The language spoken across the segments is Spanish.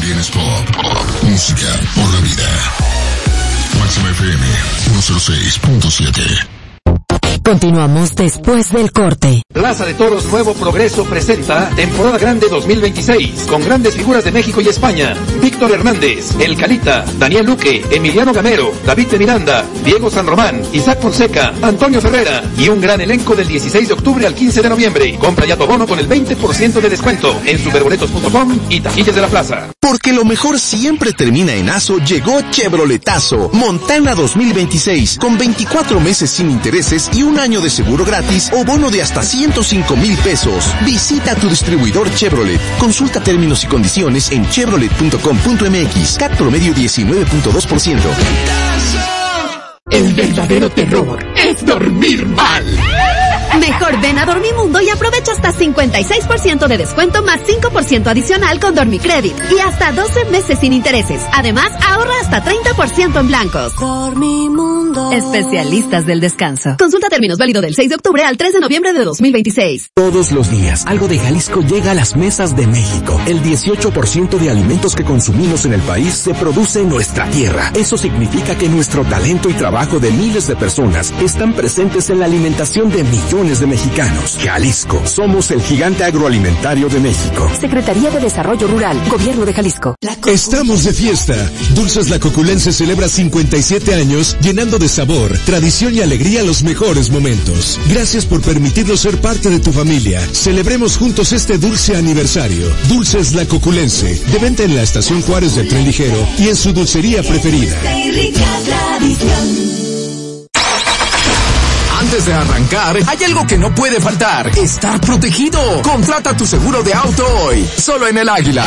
también es pop. Música por la vida. Máxima FM 106.7. Continuamos después del corte. Plaza de Toros Nuevo Progreso presenta Temporada Grande 2026, con grandes figuras de México y España. Víctor Hernández, El Calita, Daniel Luque, Emiliano Gamero, David de Miranda, Diego San Román, Isaac Fonseca, Antonio Ferrera y un gran elenco del 16 de octubre al 15 de noviembre. Compra ya tu bono con el 20% de descuento en superboletos.com y taquillas de la plaza. Porque lo mejor siempre termina en ASO, llegó Chevroletazo Montana 2026, con 24 meses sin intereses y un año de seguro gratis o bono de hasta 105,000 pesos. Visita tu distribuidor Chevrolet. Consulta términos y condiciones en chevrolet.com.mx. CAT promedio 19.2%. El verdadero terror es dormir mal. Mejor ven a Dormimundo y aprovecha hasta 56% de descuento más 5% adicional con Dormicredit y hasta 12 meses sin intereses. Además, ahorra hasta 30% en blancos. Dormimundo. Especialistas del descanso. Consulta términos, válido del 6 de octubre al 3 de noviembre de 2026. Todos los días, algo de Jalisco llega a las mesas de México. El 18% de alimentos que consumimos en el país se produce en nuestra tierra. Eso significa que nuestro talento y trabajo de miles de personas están presentes en la alimentación de millones de mexicanos. Jalisco, somos el gigante agroalimentario de México. Secretaría de Desarrollo Rural, Gobierno de Jalisco. Estamos de fiesta. Dulces La Coculense celebra 57 años llenando de sabor, tradición y alegría los mejores momentos. Gracias por permitirnos ser parte de tu familia. Celebremos juntos este dulce aniversario. Dulces La Coculense, de venta en la Estación Juárez del Tren Ligero y en su dulcería preferida. Antes de arrancar, hay algo que no puede faltar: estar protegido. Contrata tu seguro de auto hoy, solo en El Águila.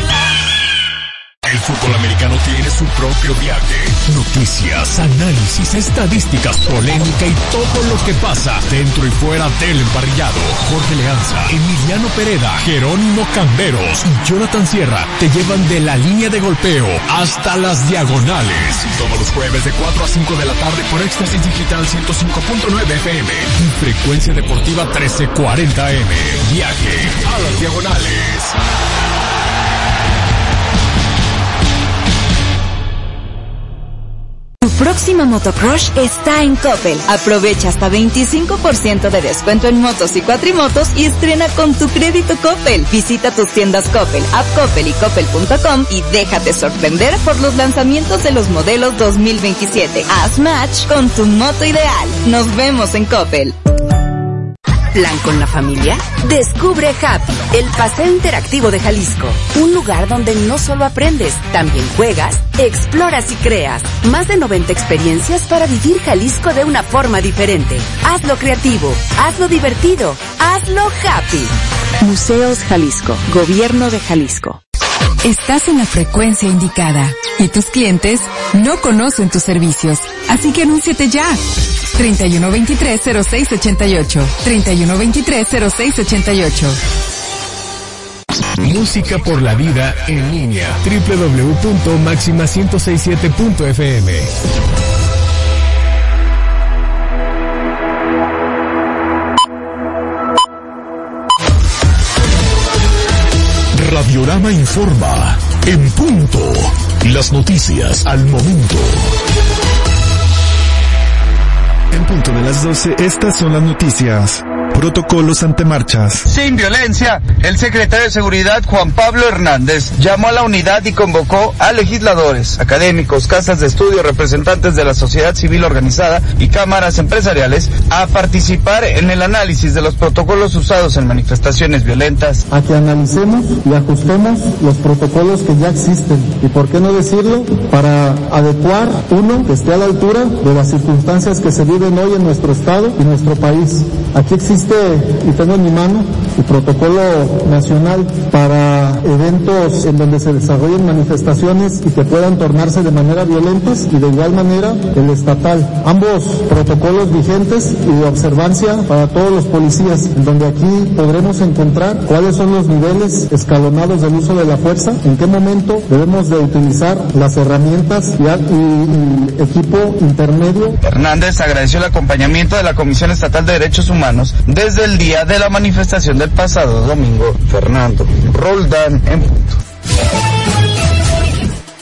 El fútbol americano tiene su propio viaje. Noticias, análisis, estadísticas, polémica y todo lo que pasa dentro y fuera del emparrillado. Jorge Leanza, Emiliano Pereda, Jerónimo Camberos y Jonathan Sierra te llevan de la línea de golpeo hasta las diagonales. Todos los jueves de 4 a 5 de la tarde por Éxtasis Digital 105.9 FM y Frecuencia Deportiva 1340 AM. Viaje a las diagonales. Tu próxima motocross está en Coppel. Aprovecha hasta 25% de descuento en motos y cuatrimotos y estrena con tu crédito Coppel. Visita tus tiendas Coppel, App Coppel y Coppel.com y déjate sorprender por los lanzamientos de los modelos 2027. Haz match con tu moto ideal. Nos vemos en Coppel. ¿Plan con la familia? Descubre Happy, el paseo interactivo de Jalisco. Un lugar donde no solo aprendes, también juegas, exploras y creas. Más de 90 experiencias para vivir Jalisco de una forma diferente. Hazlo creativo, hazlo divertido, hazlo happy. Museos Jalisco, Gobierno de Jalisco. Estás en la frecuencia indicada y tus clientes no conocen tus servicios, así que anúnciate ya. 3123-0688. 3123-0688. Música por la vida en línea. www.maxima1067.fm. Radiorama informa. En punto. Las noticias al momento. En punto de las 12, estas son las noticias. Protocolos ante marchas. Sin violencia, el secretario de Seguridad Juan Pablo Hernández llamó a la unidad y convocó a legisladores, académicos, casas de estudio, representantes de la sociedad civil organizada y cámaras empresariales a participar en el análisis de los protocolos usados en manifestaciones violentas. A que analicemos y ajustemos los protocolos que ya existen y, por qué no decirlo, para adecuar uno que esté a la altura de las circunstancias que se viven hoy en nuestro estado y nuestro país. Aquí existe, y tengo en mi mano, el protocolo nacional para eventos en donde se desarrollen manifestaciones y que puedan tornarse de manera violentas, y de igual manera el estatal. Ambos protocolos vigentes y de observancia para todos los policías, en donde aquí podremos encontrar cuáles son los niveles escalonados del uso de la fuerza, en qué momento debemos de utilizar las herramientas y equipo intermedio. Hernández agradeció el acompañamiento de la Comisión Estatal de Derechos Humanos desde el día de la manifestación del pasado domingo. Fernando Roldán en punto.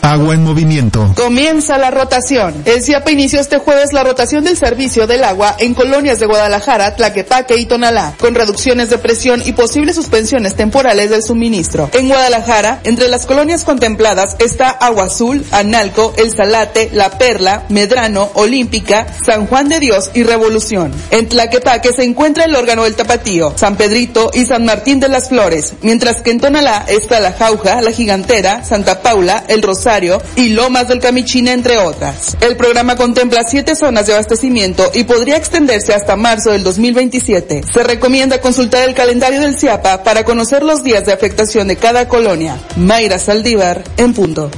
Agua en movimiento. Comienza la rotación. El CIAPA inició este jueves la rotación del servicio del agua en colonias de Guadalajara, Tlaquepaque y Tonalá, con reducciones de presión y posibles suspensiones temporales del suministro. En Guadalajara, entre las colonias contempladas está Agua Azul, Analco, El Salate, La Perla, Medrano, Olímpica, San Juan de Dios y Revolución. En Tlaquepaque se encuentra el Órgano del Tapatío, San Pedrito y San Martín de las Flores, mientras que en Tonalá está La Jauja, La Gigantera, Santa Paula, El Rosario y Lomas del Camichín, entre otras. El programa contempla 7 zonas de abastecimiento y podría extenderse hasta marzo del 2027. Se recomienda consultar el calendario del CIAPA para conocer los días de afectación de cada colonia. Mayra Saldívar, en punto.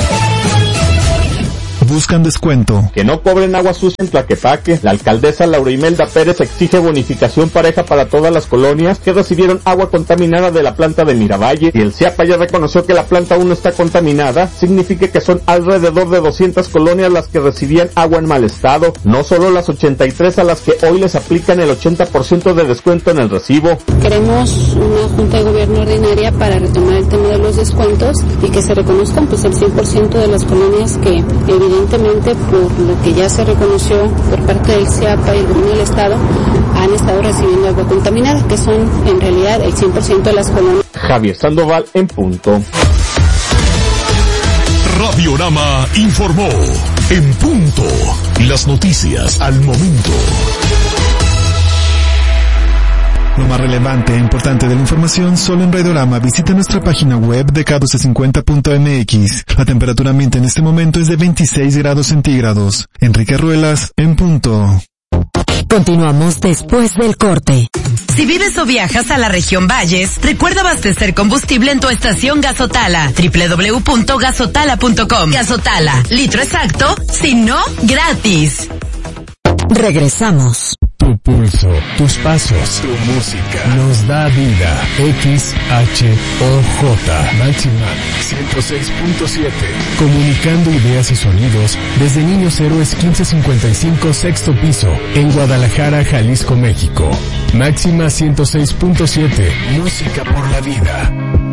Buscan descuento. Que no cobren agua sucia en Tlaquepaque. La alcaldesa Laura Imelda Pérez exige bonificación pareja para todas las colonias que recibieron agua contaminada de la planta de Miravalle, y el CIAPA ya reconoció que la planta aún no está contaminada. Significa que son alrededor de 200 colonias las que recibían agua en mal estado, no solo las 83 a las que hoy les aplican el 80% de descuento en el recibo. Queremos una junta de gobierno ordinaria para retomar el tema de los descuentos y que se reconozcan pues el 100% de las colonias que evidentemente, por lo que ya se reconoció por parte del CIAPA y el gobierno del estado, han estado recibiendo agua contaminada, que son en realidad el 100% de las colonias. Javier Sandoval, en punto. Radiorama informó. En punto. Las noticias al momento. Lo más relevante e importante de la información solo en Radiorama. Visita nuestra página web de k1250.mx. La temperatura ambiente en este momento es de 26 grados centígrados. Enrique Ruelas, en punto. Continuamos después del corte. Si vives o viajas a la región Valles, recuerda abastecer combustible en tu estación Gasotala. www.gasotala.com. Gasotala, litro exacto, si no, gratis. Regresamos. Tu pulso, tus pasos, tu música nos da vida. XHOJ Máxima 106.7. Comunicando ideas y sonidos desde Niños Héroes 1555 sexto piso en Guadalajara, Jalisco, México. Máxima 106.7. Música por la vida.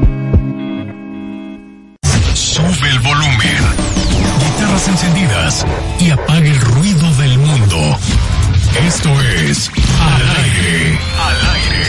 Sube el volumen. Guitarras encendidas y apaga el ruido del mundo. Esto es Al Aire. Al Aire.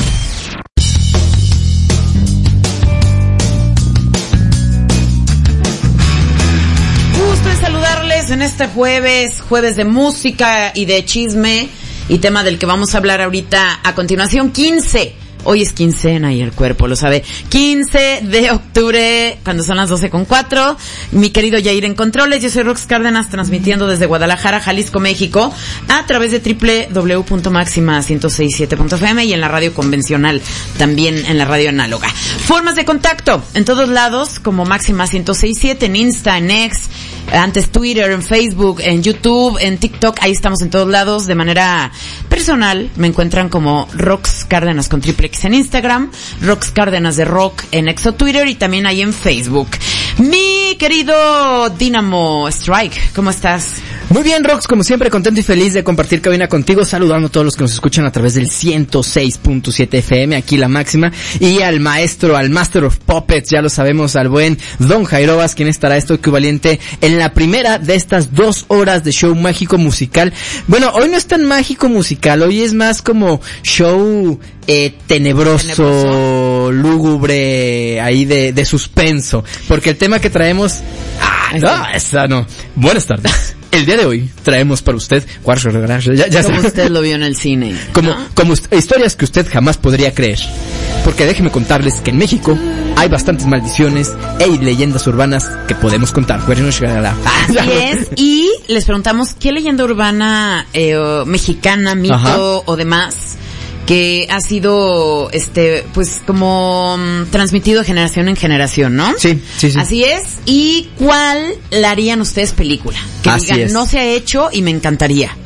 Gusto en saludarles en este jueves de música y de chisme, y tema del que vamos a hablar ahorita a continuación. 15. Hoy es quincena y el cuerpo lo sabe. 15 de octubre, cuando son las 12:04. Mi querido Yair en controles. Yo soy Rox Cárdenas, transmitiendo desde Guadalajara, Jalisco, México, a través de www.maxima1067.fm y en la radio convencional, también en la radio análoga. Formas de contacto en todos lados, como Máxima 1067, en Insta, en X, antes Twitter, en Facebook, en YouTube, en TikTok. Ahí estamos en todos lados. De manera personal me encuentran como Rox Cárdenas con triple X en Instagram, Rox Cárdenas de Rock en Exo Twitter y también ahí en Facebook. Mi querido Dynamo Strike, ¿cómo estás? Muy bien, Rox, como siempre, contento y feliz de compartir cabina contigo, saludando a todos los que nos escuchan a través del 106.7 FM, aquí La Máxima, y al maestro, al Master of Puppets, ya lo sabemos, al buen Don Jairobas, quien estará esto equivalente en la primera de estas 2 horas de show mágico musical. Bueno, hoy no es tan mágico musical, hoy es más como show tenebroso, lúgubre, ahí de suspenso, porque el tema que traemos, no. Buenas tardes. El día de hoy traemos para usted, como usted lo vio en el cine, como historias que usted jamás podría creer, porque déjeme contarles que en México hay bastantes maldiciones e leyendas urbanas que podemos contar. Así es, y les preguntamos qué leyenda urbana mexicana, mito o demás que ha sido, pues como transmitido de generación en generación, ¿no? Sí. Así es. ¿Y cuál la harían ustedes película? Que digan, no se ha hecho y me encantaría.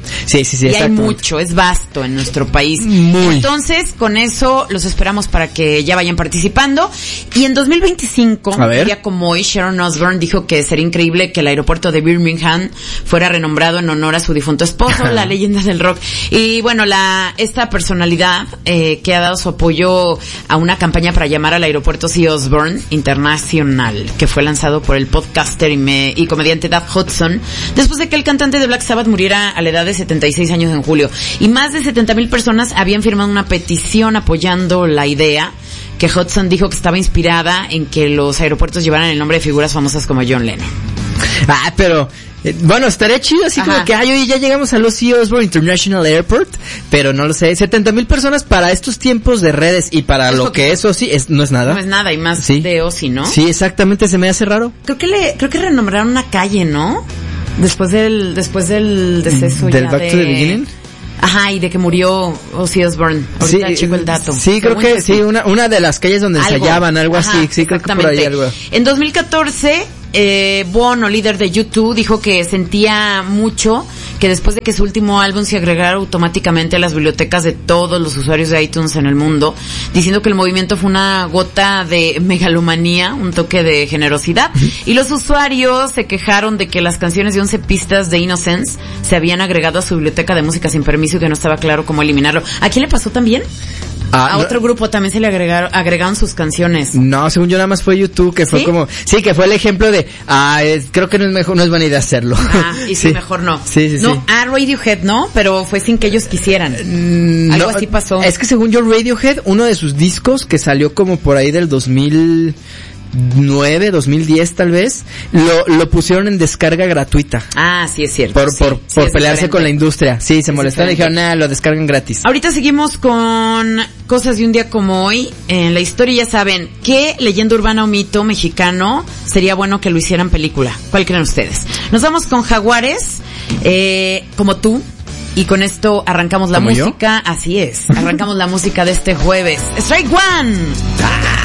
Sí, y hay mucho, es vasto en nuestro país. Muy. Entonces, con eso los esperamos para que ya vayan participando. Y en 2025, un día como hoy, Sharon Osbourne dijo que sería increíble que el aeropuerto de Birmingham fuera renombrado en honor a su difunto esposo, la leyenda del rock. Y bueno, esta personalidad que ha dado su apoyo a una campaña para llamar al aeropuerto C. Osbourne International, que fue lanzado por el podcaster y comediante Dave Hudson, después de que el cantante de Black Sabbath muriera a la edad de 76 años en julio. Y más de 70,000 personas habían firmado una petición apoyando la idea, que Hudson dijo que estaba inspirada en que los aeropuertos llevaran el nombre de figuras famosas como John Lennon. Pero bueno, estaría chido así como que hoy ya llegamos a los C. Osbourne International Airport, pero no lo sé, 70,000 personas para estos tiempos de redes y para lo que eso sí no es nada. No es nada, y más de Ozzy, ¿no? Sí, exactamente, se me hace raro. Creo que renombraron una calle, ¿no? Después del deceso del Back to the Beginning. Ajá, y de que murió Ozzy Osbourne. Ahorita checo el dato. Sí, creo que sí, una de las calles donde ensayaban, algo así. Sí, creo que por ahí algo. En 2014, Bono, líder de U2, dijo que sentía mucho que después de que su último álbum se agregara automáticamente a las bibliotecas de todos los usuarios de iTunes en el mundo, diciendo que el movimiento fue una gota de megalomanía, un toque de generosidad, y los usuarios se quejaron de que las canciones de 11 pistas de Innocence se habían agregado a su biblioteca de música sin permiso y que no estaba claro cómo eliminarlo. ¿A quién le pasó también? A otro grupo también se le agregaron sus canciones. No, según yo nada más fue YouTube, que fue que fue el ejemplo de, creo que no es buena idea hacerlo. Y sí, mejor no. No, Radiohead no, pero fue sin que ellos quisieran. Algo así pasó. Es que según yo Radiohead, uno de sus discos que salió como por ahí del 2009, 2010 tal vez, lo pusieron en descarga gratuita. Sí es cierto. Por pelearse con la industria. Sí, se molestaron y dijeron, lo descargan gratis. Ahorita seguimos con cosas de un día como hoy. En la historia ya saben, ¿qué leyenda urbana o mito mexicano sería bueno que lo hicieran película? ¿Cuál creen ustedes? Nos vamos con Jaguares, como tú. Y con esto arrancamos la música. Así es, arrancamos la música de este jueves. Strike One.